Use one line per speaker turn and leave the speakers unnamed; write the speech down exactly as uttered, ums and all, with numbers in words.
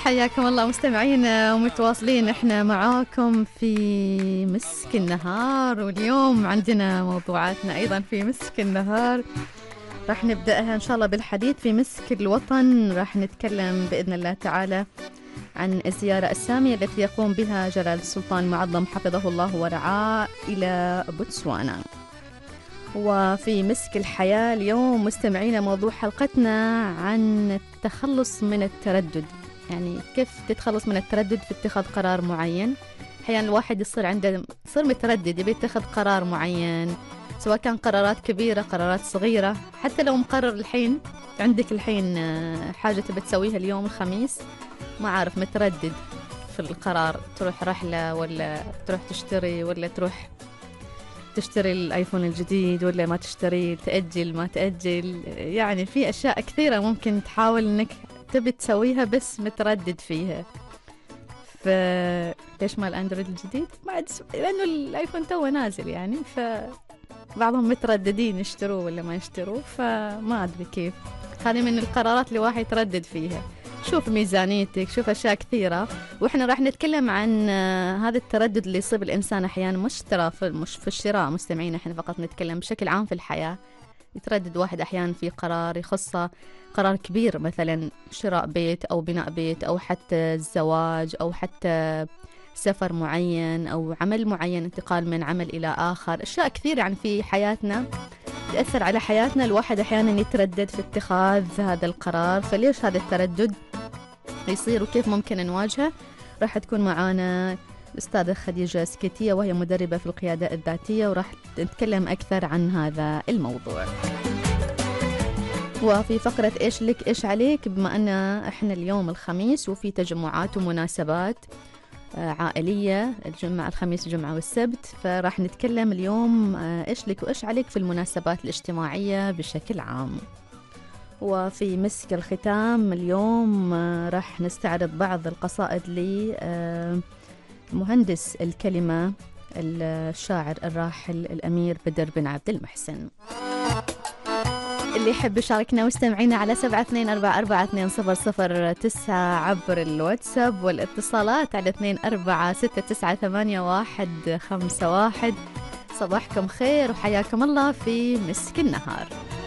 حياكم الله مستمعينا ومتواصلين احنا معاكم في مسك النهار، واليوم عندنا موضوعاتنا ايضا في مسك النهار. راح نبدأها ان شاء الله بالحديث في مسك الوطن. راح نتكلم بإذن الله تعالى عن الزيارة السامية التي يقوم بها جلالة السلطان المعظم حفظه الله ورعاه إلى بوتسوانا. وفي مسك الحياة اليوم مستمعينا موضوع حلقتنا عن التخلص من التردد، يعني كيف تتخلص من التردد في اتخاذ قرار معين. أحيانا الواحد يصير عنده يصير متردد يبي يتخذ قرار معين، سواء كان قرارات كبيرة قرارات صغيرة. حتى لو مقرر الحين عندك الحين حاجة تبي تسويها اليوم الخميس، ما عارف متردد في القرار، تروح رحلة ولا تروح تشتري ولا تروح تشتري الايفون الجديد ولا ما تشتري، تأجل ما تأجل. يعني في اشياء كثيرة ممكن تحاول انك تبي تسويها بس متردد فيها. ف ليش ما الاندرويد الجديد؟ ما لانه الايفون توه نازل يعني، ف بعضهم مترددين يشتروه ولا ما يشتروه، فما ادري كيف. هذه من القرارات اللي واحد يتردد فيها. شوف ميزانيتك، شوف أشياء كثيرة. وإحنا راح نتكلم عن هذا التردد اللي يصيب الإنسان أحيانا، مش ترى في مش في الشراء مستمعين، إحنا فقط نتكلم بشكل عام في الحياة. يتردد واحد أحيانا في قرار يخصه قرار كبير، مثلا شراء بيت أو بناء بيت أو حتى الزواج أو حتى سفر معين أو عمل معين، انتقال من عمل إلى آخر. أشياء كثير يعني في حياتنا تأثر على حياتنا. الواحد أحيانا يتردد في اتخاذ هذا القرار. فليش هذا التردد يصير وكيف ممكن نواجهه؟ راح تكون معانا الأستاذة خديجة سكيتية، وهي مدربة في القيادة الذاتية، وراح نتكلم أكثر عن هذا الموضوع. وفي فقرة إيش لك إيش عليك، بما أن إحنا اليوم الخميس وفي تجمعات ومناسبات عائلية، الجمعة الخميس الجمعة والسبت، فراح نتكلم اليوم إيش لك وإيش عليك في المناسبات الاجتماعية بشكل عام. وفي مسك الختام اليوم راح نستعرض بعض القصائد لمهندس الكلمة الشاعر الراحل الأمير بدر بن عبد المحسن. اللي يحب يشاركنا واستمعينا على سبعة اثنين أربعة أربعة اثنين صفر صفر تسعة عبر الواتساب، والاتصالات على اثنين أربعة ستة تسعة ثمانية واحد خمسة واحد. صباحكم خير وحياكم الله في مسك النهار.